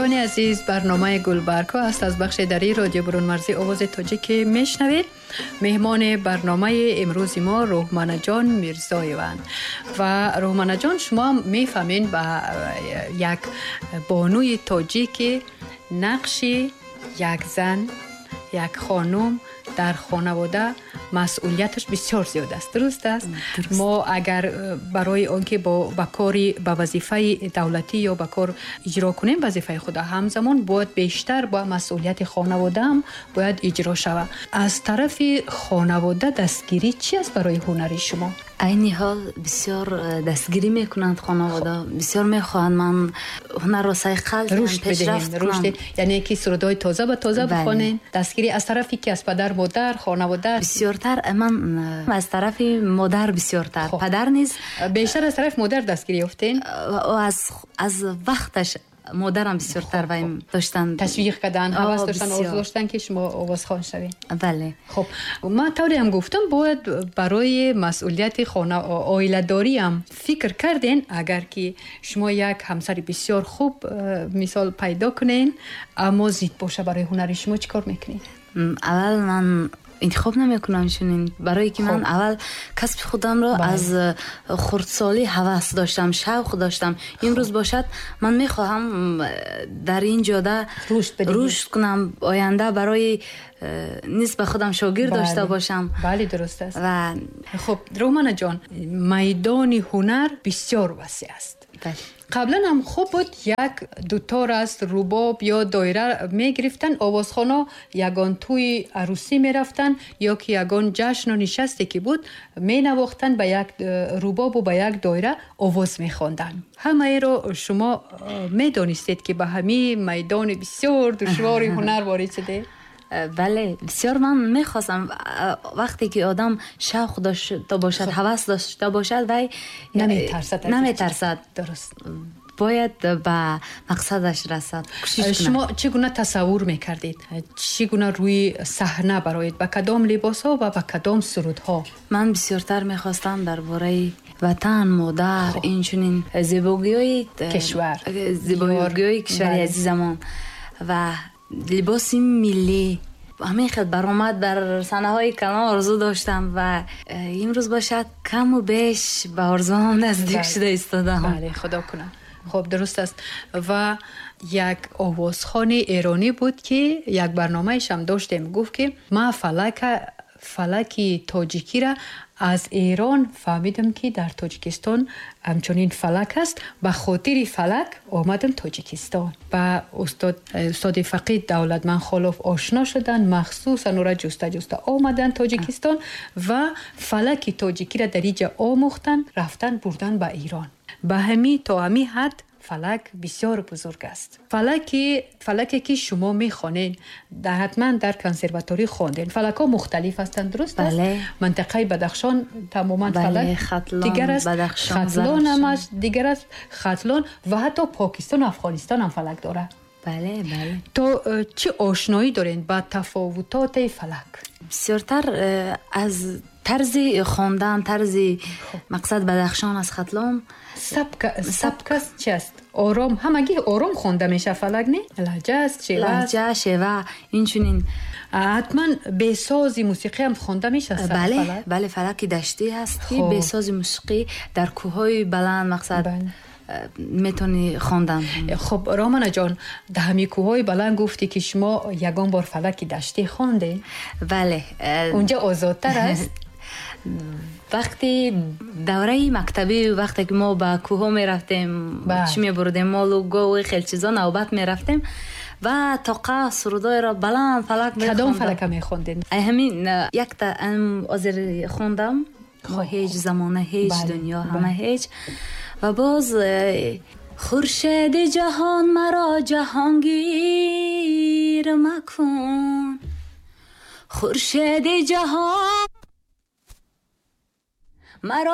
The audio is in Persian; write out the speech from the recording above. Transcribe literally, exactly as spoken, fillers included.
شنوندگان عزیز، برنامه گلبرگ ها است از بخش دری رادیو برون مرزی آواز تاجیک میشنوید. مهمان برنامه امروز ما روحمانه جان میرزایی‌اند و روحمانه جان شما میفهمین با یک بانوی تاجیک نقشی یک زن، یک خانم در خانواده مسئولیتش بسیار زیاد است. درست است؟ درست. ما اگر برای آنکه با با کاری با وظیفه دولتی یا با کار اجرا کنیم وظیفه خود، همزمان باید بیشتر با مسئولیت خانواده هم باید اجرا شود. از طرف خانواده دستگیری چی است برای هنری شما؟ عینی حال بسیار دستگیری میکنند خانواده، بسیار میخواهند من هنر را سیقل رشد بدهیم، رشد یعنی که سرودهای تازه به تازه بخوانین. دستگیری از طرفی که از پدر مادر خانواده بسیارتر، من از طرف مادر بسیارتر، خب. پدر نیز بیشتر از طرف مادر دستگیری یافتین و از از وقتش مادرم بسیارتر و داشتن تشویق کردن، هوس داشتن، آرزو داشتن که شما آوازخوان شوین. بله. خب ما طوری هم گفتم باید برای مسئولیت خانه عائله داری هم فکر کردین. اگر که شما یک همسر بسیار خوب مثال پیدا کنین اما زیاد باشه برای هنر شما چیکار میکنین؟ اول من انتخاب نمیکنم چنین، برای که من اول کسب خودم را بله. از خردسالی هوس داشتم، شوق داشتم. امروز باشد من میخواهم در این جاده رشد کنم، آینده برای نیست به خودم شاگرد بله. داشته باشم. بله درست است. و خب روحمانه جان، میدان هنر بسیار وسیع است. بله. قبلا هم خوب بود یک دوتار است رباب یا دایره می گرفتن، آوازخوانا یگان توی عروسی می رفتن یا که یگان جشن و نشستی که بود می نواختن به یک رباب و به یک دایره آواز می خواندن. همه رو شما می دانستید که به همین میدان بسیار دشوار هنر وارد شده؟ بله بسیار. من میخواستم وقتی که آدم شوق داشته باشد، هوس داشته باشد و نمیترسد نمیترسد درست باید به مقصدش رسد. شما چگونه تصور میکردید؟ چگونه روی صحنه برایت با کدام لباس ها و با کدام سرود ها؟ من بسیارتر میخواستم درباره وطن، مادر، اینچنین زیبایی های کشور، زیبایی های کشور عزیزمان و لباس ملی همه خد برآمد در صحنه های کلان آرزو داشتم و امروز باشد کم و بیش به آرزوام نزدیک شده ایستادم. بله خدا کنه. خب درست است. و یک آوازخوان ایرانی بود که یک برنامه‌اش هم داشتیم، گفت که ما فلک فلکی تاجیکی را از ایران فهمیدم که در تاجیکستان همچنین فلک است، به خاطر فلک آمدم تاجیکستان. با استاد استاد فقید دولتمند خالوف آشنا شدن، مخصوصا اون را جسته جسته آمدن تاجیکستان و فلک تاجیکی را در اینجا آموختن، رفتن بردن به ایران. به همین تا همین حد فلک بسیار بزرگ است. فلکی فلکی که شما میخوانین در حتما در کنسرواتوری خواندین. فلک ها مختلف هستند، درست است؟ بله. منطقه بدخشان تماما بله. فلک ختلان، دیگر است، بدخشان، ختلان هم است دیگر است، ختلان و حتی پاکستان و افغانستان هم فلک داره. بله بله. تو چه آشنایی دارین با تفاوتات فلک؟ بسیارتر از طرز خواندن، طرز مقصد بدخشان از ختلان سبک سبک چی است؟ آرام، همگی آرام خوانده میشه فلک نه؟ لهجه است، شیوه است. لهجه، شیوه، اینچنین حتما به ساز موسیقی هم خوانده میشه. بله فلک؟ بله فلک دشتی هست که به ساز موسیقی در کوههای بلند مقصد بله. میتونی خواندن. خب روحمانه جان، در همین کوههای بلند گفتی که شما یگان بار فلک دشتی خوانده؟ بله. اونجا آزادتر است؟ وقتی دوره مکتبی وقتی که ما با کوه می رفتیم چی می بردیم مال و گو خیلی چیزا نوبت می رفتیم و تاقه سرودای را بلند فلک می کدام فلک می خوندین؟ همین یک تا ام آذری خوندم ما هیچ زمانه هیچ بله. دنیا همه بله. هیچ و باز خورشید جهان مرا جهانگیر مکن، خورشید جهان مرا